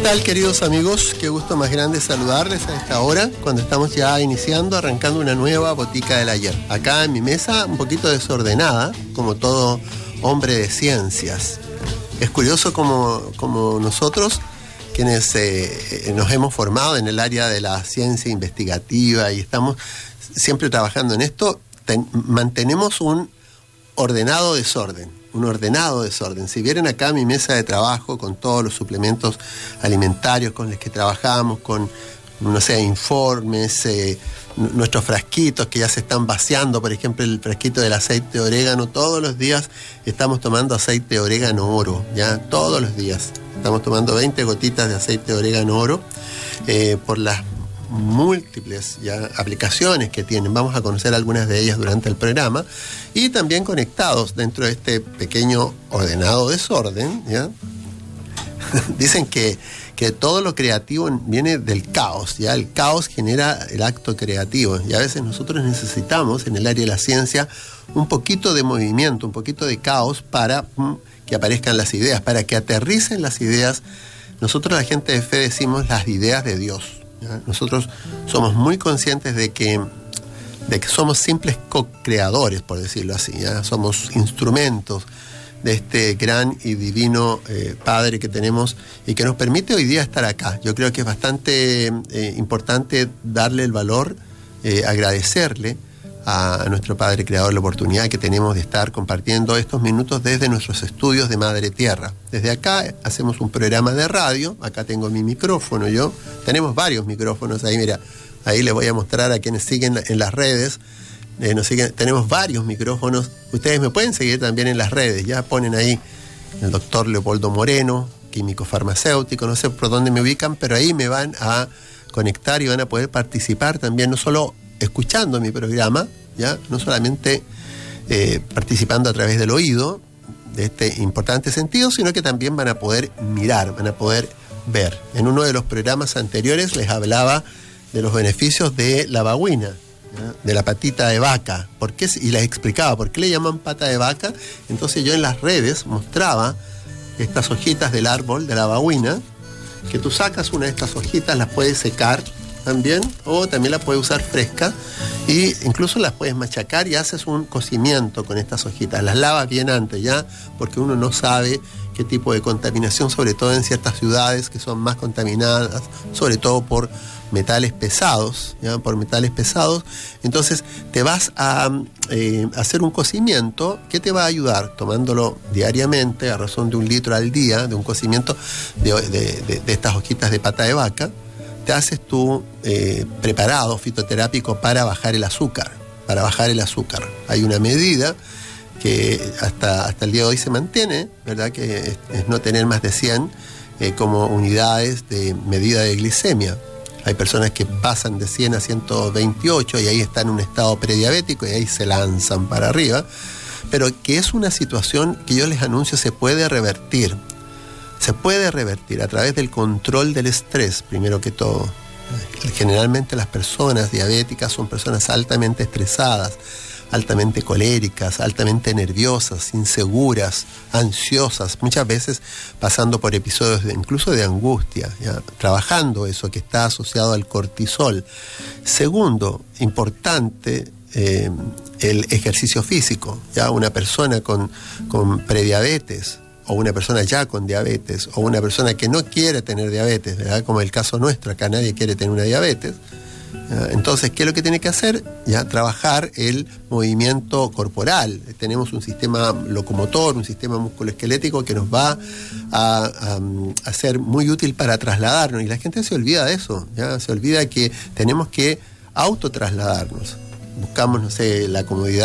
tal, queridos amigos? Qué gusto más grande saludarles a esta hora, cuando estamos ya iniciando, arrancando una nueva Botica del Ayer. Acá en mi mesa, un poquito desordenada, como todo hombre de ciencias. Es curioso como nosotros, quienes nos hemos formado en el área de la ciencia investigativa y estamos siempre trabajando en esto, mantenemos un ordenado desorden. Si vieran acá mi mesa de trabajo con todos los suplementos alimentarios con los que trabajamos, con, no sé, informes, nuestros frasquitos que ya se están vaciando, por ejemplo, el frasquito del aceite de orégano, todos los días estamos tomando aceite de orégano oro, ya todos los días. Estamos tomando 20 gotitas de aceite de orégano oro por las múltiples ya aplicaciones que tienen. Vamos a conocer algunas de ellas durante el programa, y también conectados dentro de este pequeño ordenado desorden, ¿ya? Dicen que todo lo creativo viene del caos, ¿ya? El caos genera el acto creativo, y a veces nosotros necesitamos en el área de la ciencia un poquito de movimiento, un poquito de caos para que aparezcan las ideas, para que aterricen las ideas. Nosotros, la gente de fe, decimos las ideas de Dios, ¿ya? Nosotros somos muy conscientes de que somos simples co-creadores, por decirlo así, ¿ya? Somos instrumentos de este gran y divino Padre que tenemos y que nos permite hoy día estar acá. Yo creo que es bastante importante darle el valor, agradecerle a nuestro Padre Creador la oportunidad que tenemos de estar compartiendo estos minutos desde nuestros estudios de Madre Tierra. Desde acá hacemos un programa de radio. Acá tengo mi micrófono, tenemos varios micrófonos ahí, mira, ahí les voy a mostrar a quienes siguen en las redes. Nos siguen, tenemos varios micrófonos. Ustedes me pueden seguir también en las redes, ya ponen ahí el doctor Leopoldo Moreno, químico farmacéutico, no sé por dónde me ubican, pero ahí me van a conectar y van a poder participar también, no solo escuchando mi programa, ya, no solamente participando a través del oído de este importante sentido, sino que también van a poder mirar, van a poder ver. En uno de los programas anteriores les hablaba de los beneficios de la babuina, ¿ya? De la patita de vaca, y les explicaba por qué le llaman pata de vaca. Entonces yo en las redes mostraba estas hojitas del árbol de la babuina, que tú sacas una de estas hojitas, las puedes secar también, o también la puedes usar fresca, y incluso las puedes machacar y haces un cocimiento con estas hojitas. Las lavas bien antes, ya, porque uno no sabe qué tipo de contaminación, sobre todo en ciertas ciudades que son más contaminadas, sobre todo por metales pesados, ¿ya? Por metales pesados. Entonces te vas a hacer un cocimiento que te va a ayudar, tomándolo diariamente a razón de 1 litro al día, de un cocimiento de estas hojitas de pata de vaca. Te haces tu preparado fitoterápico para bajar el azúcar. Hay una medida que hasta el día de hoy se mantiene, ¿verdad? Que es no tener más de 100 como unidades de medida de glicemia. Hay personas que pasan de 100 a 128 y ahí están en un estado prediabético y ahí se lanzan para arriba, pero que es una situación que yo les anuncio se puede revertir. Se puede revertir a través del control del estrés, primero que todo. Generalmente las personas diabéticas son personas altamente estresadas, altamente coléricas, altamente nerviosas, inseguras, ansiosas, muchas veces pasando por episodios incluso de angustia, ¿ya? Trabajando eso que está asociado al cortisol. Segundo, importante, el ejercicio físico, ya una persona con prediabetes, o una persona ya con diabetes, o una persona que no quiere tener diabetes, ¿verdad? Como el caso nuestro, acá nadie quiere tener una diabetes. Entonces, ¿qué es lo que tiene que hacer? Ya trabajar el movimiento corporal. Tenemos un sistema locomotor, un sistema musculoesquelético que nos va a ser muy útil para trasladarnos, y la gente se olvida de eso, ¿ya? Se olvida que tenemos que autotrasladarnos. Buscamos, no sé, la comodidad